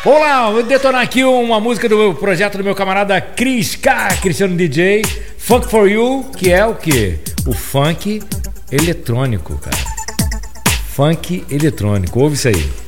Vamos lá, vou detonar aqui uma música do meu projeto do meu camarada Cris K, Cristiano DJ, Funk For You, que é o quê? O funk eletrônico, cara. Funk eletrônico, ouve isso aí.